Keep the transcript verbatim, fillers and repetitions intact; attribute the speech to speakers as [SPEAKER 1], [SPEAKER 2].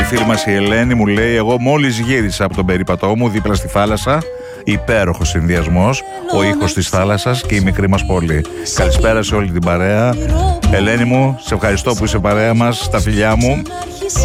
[SPEAKER 1] φίλη μας η Ελένη μου λέει: εγώ μόλις γύρισα από τον περίπατό μου δίπλα στη θάλασσα. Υπέροχος συνδυασμός, ο ήχος της θάλασσας και η μικρή μας πόλη. Καλησπέρα σε όλη την παρέα. Ελένη μου, σε ευχαριστώ που είσαι παρέα μας, τα φιλιά μου.